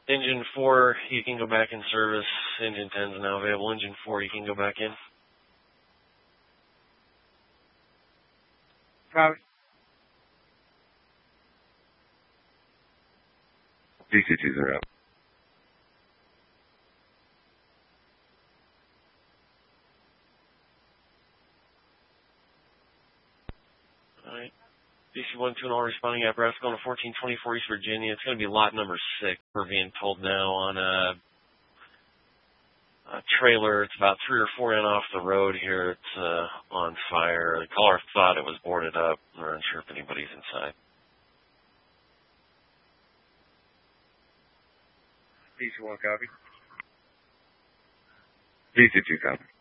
Engine 4, you can go back in service. Engine 10 is now available. Engine 4, you can go back in. Copy. DC-20. Alright. DC-12 all responding apparatus going to 1424 East Virginia. It's going to be lot number 6. We're being told now on a trailer. It's about 3 or 4 in off the road here. It's on fire. The caller thought it was boarded up. We're unsure if anybody's inside. DC-1 copy. DC-2 copy.